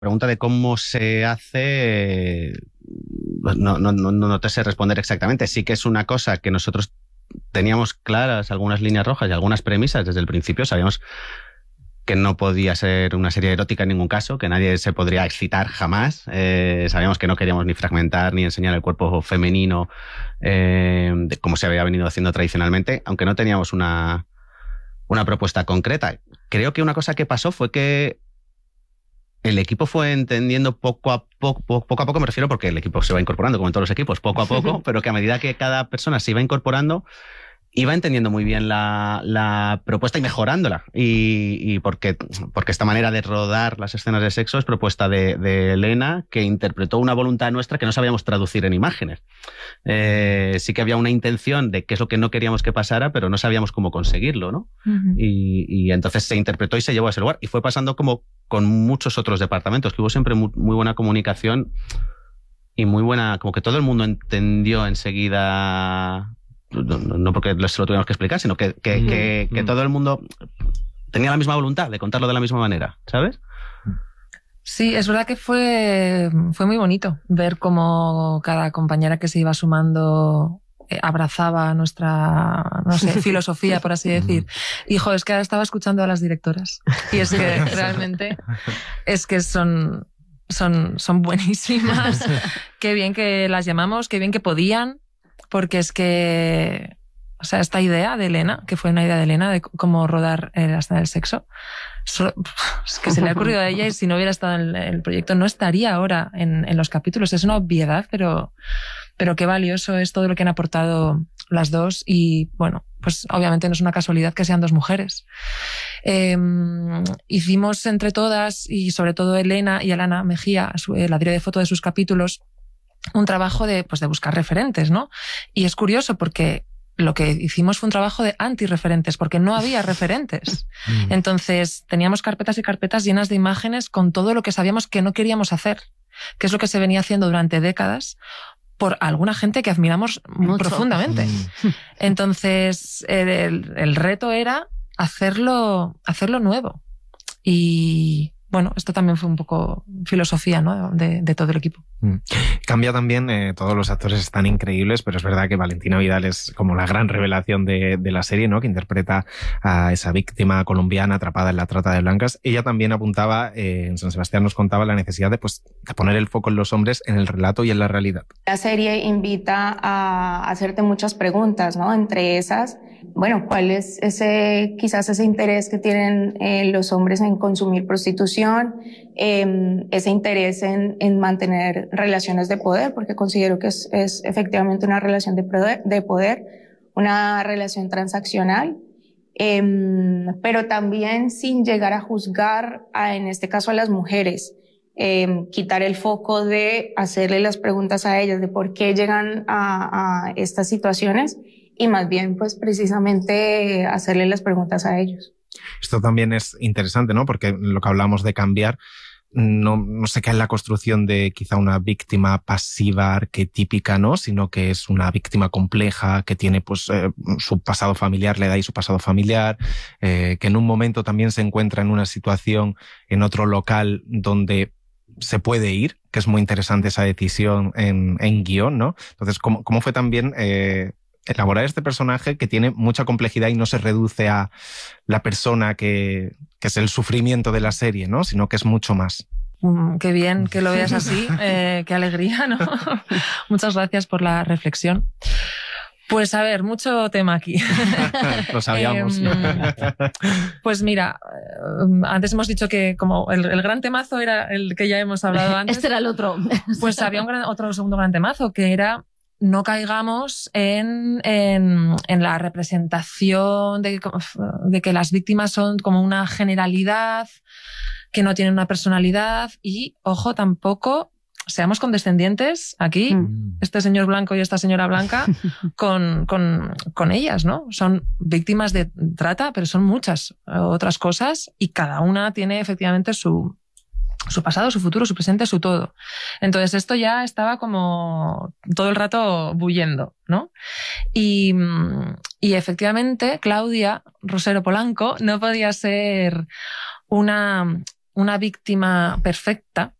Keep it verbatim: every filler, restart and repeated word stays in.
pregunta de cómo se hace, no, no, no, no te sé responder exactamente. Sí que es una cosa que nosotros teníamos claras, algunas líneas rojas y algunas premisas desde el principio. Sabíamos que no podía ser una serie erótica en ningún caso, que nadie se podría excitar jamás. Eh, sabíamos que no queríamos ni fragmentar ni enseñar el cuerpo femenino eh, de, como se había venido haciendo tradicionalmente, aunque no teníamos una, una propuesta concreta. Creo que una cosa que pasó fue que el equipo fue entendiendo poco a poco, poco a poco me refiero porque el equipo se va incorporando, como en todos los equipos, poco a poco, pero que a medida que cada persona se iba incorporando, iba entendiendo muy bien la, la propuesta y mejorándola. Y, y porque, porque esta manera de rodar las escenas de sexo es propuesta de, de Elena, que interpretó una voluntad nuestra que no sabíamos traducir en imágenes. Eh, sí que había una intención de qué es lo que no queríamos que pasara, pero no sabíamos cómo conseguirlo, ¿no? Uh-huh. Y, y entonces se interpretó y se llevó a ese lugar. Y fue pasando como con muchos otros departamentos, que hubo siempre muy, muy buena comunicación y muy buena, como que todo el mundo entendió enseguida. No, no porque se lo tuviéramos que explicar, sino que, que, mm. que, que todo el mundo tenía la misma voluntad de contarlo de la misma manera, ¿sabes? Sí, es verdad que fue, fue muy bonito ver cómo cada compañera que se iba sumando abrazaba nuestra, no sé, filosofía, por así decir. Hijo, es que ahora estaba escuchando a las directoras. Y es que realmente es que son, son, son buenísimas. Qué bien que las llamamos, qué bien que podían. Porque es que, o sea, esta idea de Elena, que fue una idea de Elena de cómo rodar la escena del sexo, solo, es que se le ha ocurrido a ella y si no hubiera estado en el proyecto no estaría ahora en, en los capítulos. Es una obviedad, pero, pero qué valioso es todo lo que han aportado las dos y, bueno, pues obviamente no es una casualidad que sean dos mujeres. Eh, hicimos entre todas, y sobre todo Elena y Alana Mejía, su, la directora de foto de sus capítulos, un trabajo de, pues de buscar referentes, ¿no? Y es curioso porque lo que hicimos fue un trabajo de antirreferentes, porque no había referentes. Entonces teníamos carpetas y carpetas llenas de imágenes con todo lo que sabíamos que no queríamos hacer, que es lo que se venía haciendo durante décadas por alguna gente que admiramos Mucho. profundamente. Entonces el, el reto era hacerlo, hacerlo nuevo. Y bueno, esto también fue un poco filosofía, ¿no? de, de todo el equipo. Mm. Cambia también, eh, todos los actores están increíbles, pero es verdad que Valentina Vidal es como la gran revelación de, de la serie, ¿no? Que interpreta a esa víctima colombiana atrapada en la trata de blancas. Ella también apuntaba, eh, en San Sebastián nos contaba la necesidad de, pues, de poner el foco en los hombres, en el relato y en la realidad. La serie invita a hacerte muchas preguntas, ¿no? Entre esas, bueno, ¿cuál es ese, quizás ese interés que tienen eh, los hombres en consumir prostitución? Eh, ese interés en, en mantener relaciones de poder, porque considero que es, es efectivamente una relación de poder, de poder, una relación transaccional, eh, pero también sin llegar a juzgar, a, en este caso a las mujeres, eh, quitar el foco de hacerle las preguntas a ellas de por qué llegan a, a estas situaciones y más bien pues precisamente hacerle las preguntas a ellos. Esto también es interesante, ¿no? Porque lo que hablamos de cambiar no, no se cae en la construcción de quizá una víctima pasiva arquetípica, ¿no? Sino que es una víctima compleja que tiene pues eh, su pasado familiar, le da ahí su pasado familiar, eh, que en un momento también se encuentra en una situación en otro local donde se puede ir, que es muy interesante esa decisión en, en guión, ¿no? Entonces, ¿cómo, cómo fue también eh, elaborar este personaje que tiene mucha complejidad y no se reduce a la persona que, que es el sufrimiento de la serie, ¿no? Sino que es mucho más? Mm, qué bien que lo veas así, eh, qué alegría, ¿no? Muchas gracias por la reflexión. Pues a ver, mucho tema aquí. Lo sabíamos. eh, pues mira, antes hemos dicho que como el, el gran temazo era el que ya hemos hablado antes. Este era el otro. Pues había un gran, otro segundo gran temazo que era no caigamos en, en, en la representación de, de que las víctimas son como una generalidad, que no tienen una personalidad y, ojo, tampoco seamos condescendientes aquí, mm. este señor blanco y esta señora blanca, con, con, con ellas, ¿no? Son víctimas de trata, pero son muchas otras cosas y cada una tiene efectivamente su, su pasado, su futuro, su presente, su todo. Entonces esto ya estaba como todo el rato bullendo, ¿no? Y, y efectivamente Claudia Rosero Polanco no podía ser una... una víctima perfecta,